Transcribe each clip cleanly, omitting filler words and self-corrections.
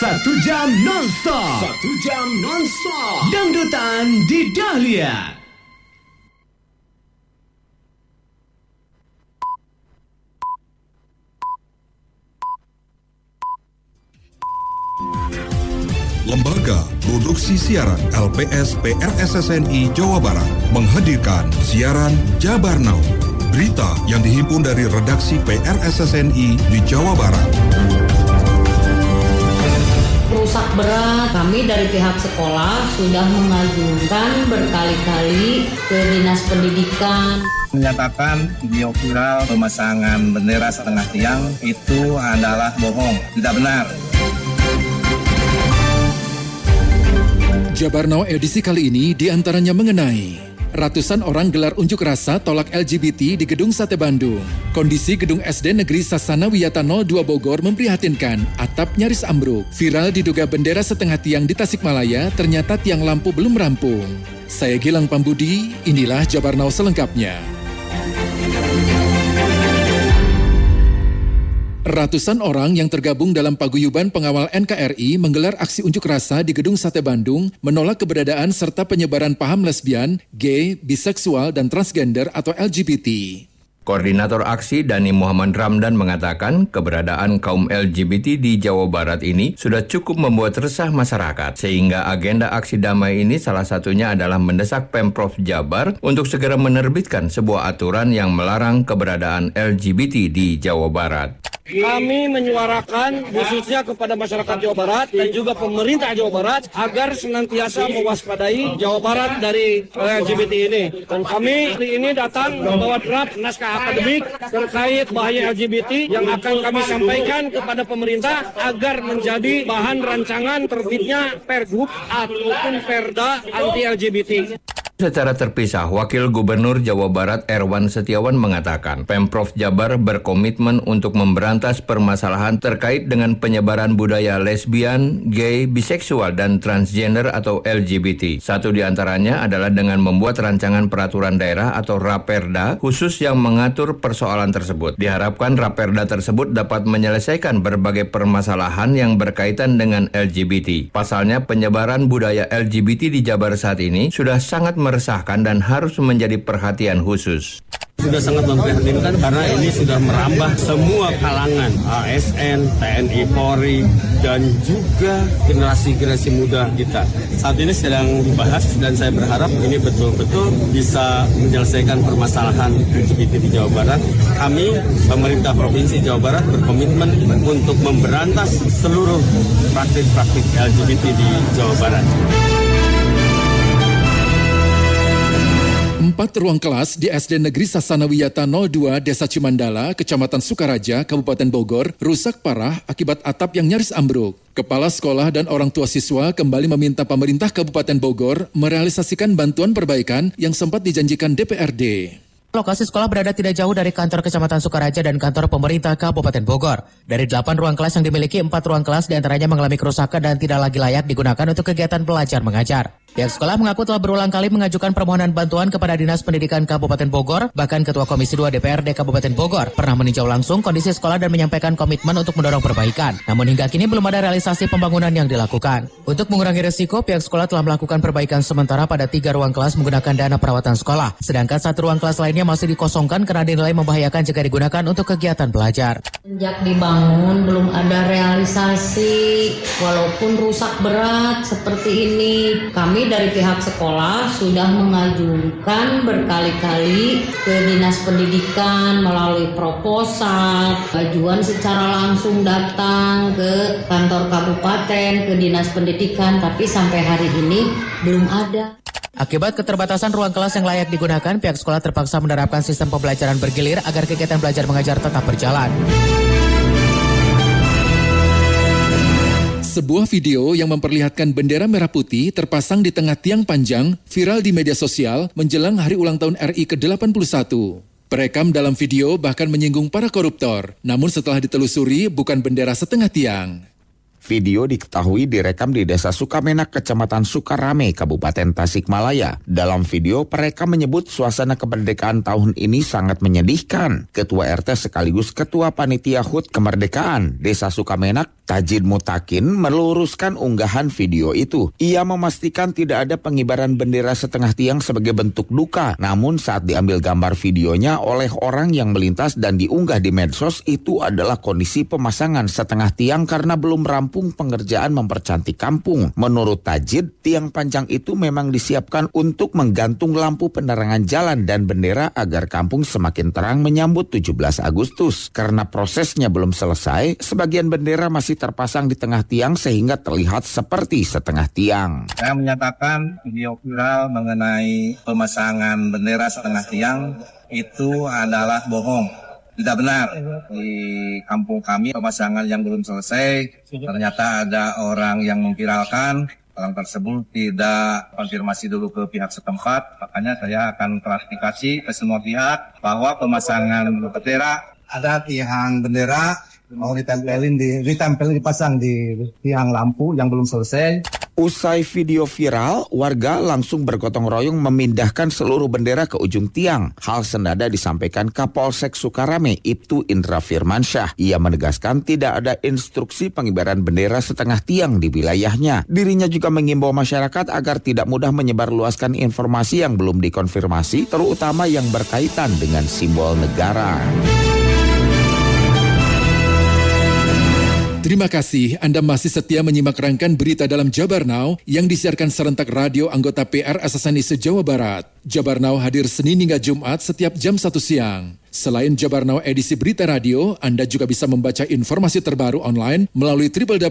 1 jam non-stop. 1 jam non-stop. Dangdutan di Dahlia. Lembaga Produksi Siaran LPS PRSSNI Jawa Barat menghadirkan siaran Jabar Now. Berita yang dihimpun dari redaksi PRSSNI di Jawa Barat. Rusak berat, kami dari pihak sekolah sudah mengajukan berkali-kali ke Dinas Pendidikan. Menyatakan video viral pemasangan bendera setengah tiang itu adalah bohong, tidak benar. Jabar Now edisi kali ini diantaranya mengenai ratusan orang gelar unjuk rasa tolak LGBT di Gedung Sate Bandung. Kondisi Gedung SD Negeri Sasana Wiyata 02 Bogor memprihatinkan, atap nyaris ambruk. Viral diduga bendera setengah tiang di Tasikmalaya, ternyata tiang lampu belum rampung. Saya Gilang Pambudi, inilah Jabar Now selengkapnya. Ratusan orang yang tergabung dalam paguyuban pengawal NKRI menggelar aksi unjuk rasa di Gedung Sate Bandung menolak keberadaan serta penyebaran paham lesbian, gay, biseksual, dan transgender atau LGBT. Koordinator aksi Dani Muhammad Ramdan mengatakan keberadaan kaum LGBT di Jawa Barat ini sudah cukup membuat resah masyarakat, sehingga agenda aksi damai ini salah satunya adalah mendesak Pemprov Jabar untuk segera menerbitkan sebuah aturan yang melarang keberadaan LGBT di Jawa Barat. Kami menyuarakan khususnya kepada masyarakat Jawa Barat dan juga pemerintah Jawa Barat agar senantiasa mewaspadai Jawa Barat dari LGBT ini. Dan kami hari ini datang membawa draft naskah akademik terkait bahaya LGBT yang akan kami sampaikan kepada pemerintah agar menjadi bahan rancangan terbitnya Pergub ataupun Perda anti-LGBT. Secara terpisah, Wakil Gubernur Jawa Barat Erwan Setiawan mengatakan Pemprov Jabar berkomitmen untuk memberantas permasalahan terkait dengan penyebaran budaya lesbian, gay, biseksual, dan transgender atau LGBT. Satu di antaranya adalah dengan membuat rancangan peraturan daerah atau Raperda khusus yang mengatur persoalan tersebut. Diharapkan Raperda tersebut dapat menyelesaikan berbagai permasalahan yang berkaitan dengan LGBT. Pasalnya, penyebaran budaya LGBT di Jabar saat ini sudah sangat meresahkan dan harus menjadi perhatian khusus. Sudah sangat memprihatinkan karena ini sudah merambah semua kalangan, ASN, TNI, Polri, dan juga generasi-generasi muda kita. Saat ini sedang dibahas dan saya berharap ini betul-betul bisa menyelesaikan permasalahan LGBT di Jawa Barat. Kami, pemerintah Provinsi Jawa Barat, berkomitmen untuk memberantas seluruh praktik-praktik LGBT di Jawa Barat. 4 ruang kelas di SD Negeri Sasana Wiyata 02 Desa Cimandala, Kecamatan Sukaraja, Kabupaten Bogor, rusak parah akibat atap yang nyaris ambruk. Kepala sekolah dan orang tua siswa kembali meminta pemerintah Kabupaten Bogor merealisasikan bantuan perbaikan yang sempat dijanjikan DPRD. Lokasi sekolah berada tidak jauh dari kantor Kecamatan Sukaraja dan kantor pemerintah Kabupaten Bogor. Dari 8 ruang kelas yang dimiliki, 4 ruang kelas diantaranya mengalami kerusakan dan tidak lagi layak digunakan untuk kegiatan belajar mengajar. Pihak sekolah mengaku telah berulang kali mengajukan permohonan bantuan kepada Dinas Pendidikan Kabupaten Bogor, bahkan Ketua Komisi 2 DPRD Kabupaten Bogor pernah meninjau langsung kondisi sekolah dan menyampaikan komitmen untuk mendorong perbaikan. Namun hingga kini belum ada realisasi pembangunan yang dilakukan. Untuk mengurangi resiko, pihak sekolah telah melakukan perbaikan sementara pada 3 ruang kelas menggunakan dana perawatan sekolah. Sedangkan 1 ruang kelas lainnya masih dikosongkan karena dinilai membahayakan jika digunakan untuk kegiatan belajar. Sejak dibangun belum ada realisasi, walaupun rusak berat seperti ini. Kami dari pihak sekolah sudah mengajukan berkali-kali ke Dinas Pendidikan melalui proposal, ajuan secara langsung datang ke kantor kabupaten, ke Dinas Pendidikan, tapi sampai hari ini belum ada. Akibat keterbatasan ruang kelas yang layak digunakan, pihak sekolah terpaksa menerapkan sistem pembelajaran bergilir agar kegiatan belajar mengajar tetap berjalan. Sebuah video yang memperlihatkan bendera merah putih terpasang di tengah tiang panjang viral di media sosial menjelang hari ulang tahun RI ke-81. Perekam dalam video bahkan menyinggung para koruptor, namun setelah ditelusuri bukan bendera setengah tiang. Video diketahui direkam di Desa Sukamenak, Kecamatan Sukarame, Kabupaten Tasikmalaya. Dalam video, mereka menyebut suasana kemerdekaan tahun ini sangat menyedihkan. Ketua RT sekaligus Ketua Panitia HUT Kemerdekaan Desa Sukamenak, Tajid Mutakin, meluruskan unggahan video itu. Ia memastikan tidak ada pengibaran bendera setengah tiang sebagai bentuk duka. Namun saat diambil gambar videonya oleh orang yang melintas dan diunggah di medsos, itu adalah kondisi pemasangan setengah tiang karena belum rampung pengerjaan mempercantik kampung. Menurut Tajid, tiang panjang itu memang disiapkan untuk menggantung lampu penerangan jalan dan bendera agar kampung semakin terang menyambut 17 Agustus. Karena prosesnya belum selesai, sebagian bendera masih terpasang di tengah tiang sehingga terlihat seperti setengah tiang. Saya menyatakan video viral mengenai pemasangan bendera setengah tiang itu adalah bohong. Tidak benar. Di kampung kami pemasangan yang belum selesai, ternyata ada orang yang memviralkan. Orang tersebut tidak konfirmasi dulu ke pihak setempat, makanya saya akan klarifikasi ke semua pihak bahwa pemasangan bendera, ada tiang bendera mau dipasang di tiang lampu yang belum selesai. Usai video viral, warga langsung bergotong royong memindahkan seluruh bendera ke ujung tiang. Hal senada disampaikan Kapolsek Sukarame, Ibtu Indra Firmansyah. Ia menegaskan tidak ada instruksi pengibaran bendera setengah tiang di wilayahnya. Dirinya juga mengimbau masyarakat agar tidak mudah menyebarluaskan informasi yang belum dikonfirmasi, terutama yang berkaitan dengan simbol negara. Terima kasih Anda masih setia menyimak rangkaian berita dalam Jabar Now yang disiarkan serentak radio anggota PRSSNI se-Jawa Barat. Jabar Now hadir Senin hingga Jumat setiap jam 1 siang. Selain Jabar Now edisi berita radio, Anda juga bisa membaca informasi terbaru online melalui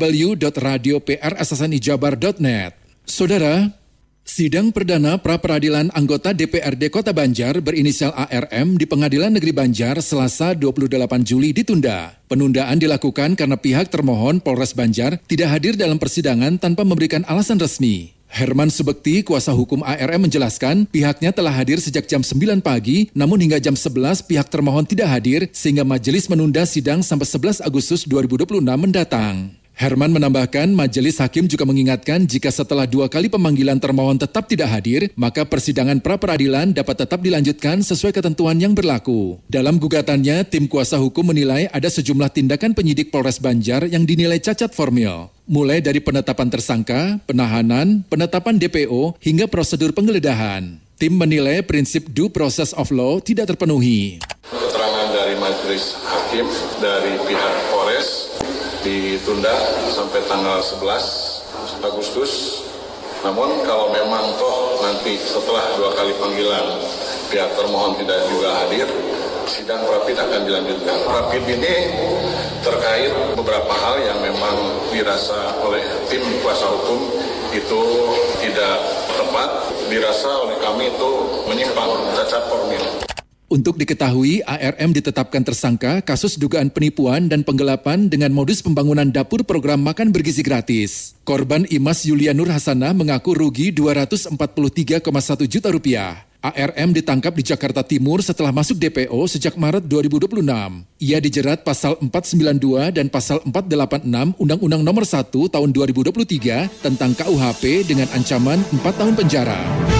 www.radioprssnijabar.net. Saudara, sidang perdana pra-peradilan anggota DPRD Kota Banjar berinisial ARM di Pengadilan Negeri Banjar Selasa 28 Juli ditunda. Penundaan dilakukan karena pihak termohon Polres Banjar tidak hadir dalam persidangan tanpa memberikan alasan resmi. Herman Subekti, kuasa hukum ARM menjelaskan pihaknya telah hadir sejak jam 9 pagi, namun hingga jam 11 pihak termohon tidak hadir sehingga majelis menunda sidang sampai 11 Agustus 2026 mendatang. Herman menambahkan majelis hakim juga mengingatkan jika setelah 2 kali pemanggilan termohon tetap tidak hadir, maka persidangan pra-peradilan dapat tetap dilanjutkan sesuai ketentuan yang berlaku. Dalam gugatannya, tim kuasa hukum menilai ada sejumlah tindakan penyidik Polres Banjar yang dinilai cacat formil. Mulai dari penetapan tersangka, penahanan, penetapan DPO, hingga prosedur penggeledahan. Tim menilai prinsip due process of law tidak terpenuhi. Keterangan dari majelis hakim dari pihak Polres ditunda sampai tanggal 11 Agustus. Namun kalau memang toh nanti setelah 2 kali panggilan pihak termohon tidak juga hadir, sidang rapid akan dilanjutkan. Rapid ini terkait beberapa hal yang memang dirasa oleh tim kuasa hukum itu tidak tepat, dirasa oleh kami itu menyimpang, cacat formil. Untuk diketahui, ARM ditetapkan tersangka kasus dugaan penipuan dan penggelapan dengan modus pembangunan dapur program makan bergizi gratis. Korban Imas Yulia Nur Hasanah mengaku rugi Rp243,1 juta. ARM ditangkap di Jakarta Timur setelah masuk DPO sejak Maret 2026. Ia dijerat pasal 492 dan pasal 486 Undang-Undang Nomor 1 Tahun 2023 tentang KUHP dengan ancaman 4 tahun penjara.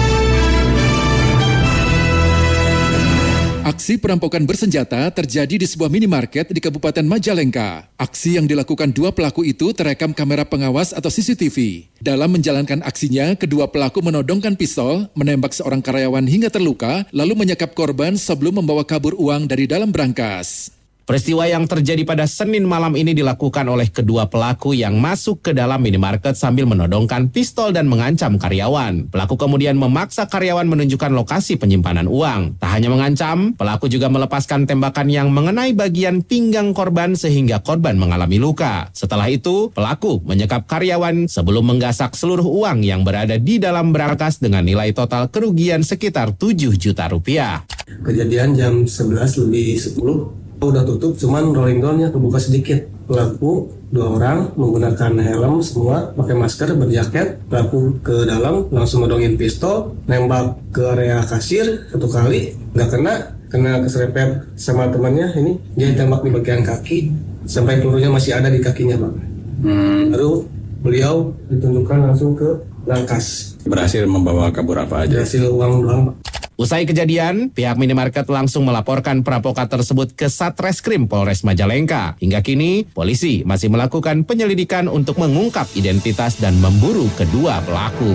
Aksi perampokan bersenjata terjadi di sebuah minimarket di Kabupaten Majalengka. Aksi yang dilakukan 2 pelaku itu terekam kamera pengawas atau CCTV. Dalam menjalankan aksinya, kedua pelaku menodongkan pistol, menembak seorang karyawan hingga terluka, lalu menyekap korban sebelum membawa kabur uang dari dalam brankas. Peristiwa yang terjadi pada Senin malam ini dilakukan oleh kedua pelaku yang masuk ke dalam minimarket sambil menodongkan pistol dan mengancam karyawan. Pelaku kemudian memaksa karyawan menunjukkan lokasi penyimpanan uang. Tak hanya mengancam, pelaku juga melepaskan tembakan yang mengenai bagian pinggang korban sehingga korban mengalami luka. Setelah itu, pelaku menyekap karyawan sebelum menggasak seluruh uang yang berada di dalam brankas dengan nilai total kerugian sekitar 7 juta rupiah. Kejadian jam 11:10. Udah tutup, cuman rolling doornya kebuka sedikit. Pelaku 2 orang menggunakan helm semua, pakai masker, berjaket. Pelaku ke dalam langsung nodongin pistol, nembak ke area kasir 1 kali, nggak kena keserempet sama temannya. Ini dia tembak di bagian kaki sampai pelurunya masih ada di kakinya, Pak. Lalu beliau ditunjukkan langsung ke Langkas. Berhasil membawa kabur apa aja? Berhasil uang doang, Pak. Usai kejadian, pihak minimarket langsung melaporkan perampokan tersebut ke Satreskrim Polres Majalengka. Hingga kini, polisi masih melakukan penyelidikan untuk mengungkap identitas dan memburu kedua pelaku.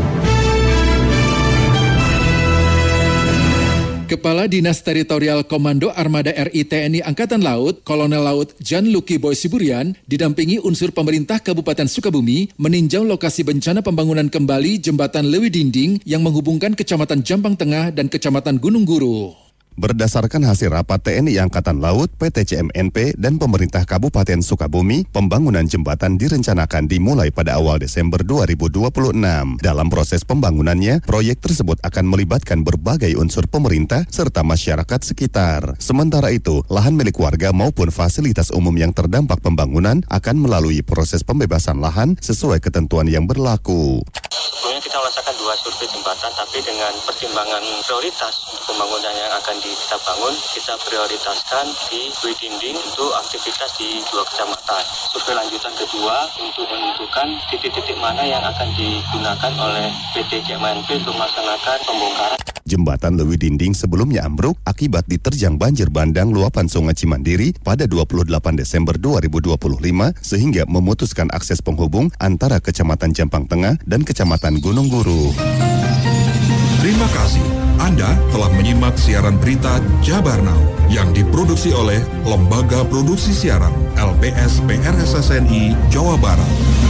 Kepala Dinas Teritorial Komando Armada RI TNI Angkatan Laut, Kolonel Laut Jan Luki Boy Siburian, didampingi unsur pemerintah Kabupaten Sukabumi, meninjau lokasi bencana pembangunan kembali Jembatan Lewi Dinding yang menghubungkan Kecamatan Jampang Tengah dan Kecamatan Gunung Guru. Berdasarkan hasil rapat TNI Angkatan Laut, PT CMNP, dan pemerintah Kabupaten Sukabumi, pembangunan jembatan direncanakan dimulai pada awal Desember 2026. Dalam proses pembangunannya, proyek tersebut akan melibatkan berbagai unsur pemerintah serta masyarakat sekitar. Sementara itu, lahan milik warga maupun fasilitas umum yang terdampak pembangunan akan melalui proses pembebasan lahan sesuai ketentuan yang berlaku. Sebelumnya kita merasakan 2 survei jembatan, tapi dengan pertimbangan prioritas untuk pembangunan yang akan kita bangun, kita prioritaskan di Lewi Dinding untuk aktivitas di 2 kecamatan. Survei lanjutan kedua untuk menentukan titik-titik mana yang akan digunakan oleh PT CMNP untuk melaksanakan pembongkaran. Jembatan Lewi Dinding sebelumnya ambruk akibat diterjang banjir bandang luapan Sungai Cimandiri pada 28 Desember 2025 sehingga memutuskan akses penghubung antara Kecamatan Jampang Tengah dan Kecamatan Gunung Guru. Terima kasih. Anda telah menyimak siaran berita Jabar Now yang diproduksi oleh Lembaga Produksi Siaran LPS PRSSNI Jawa Barat.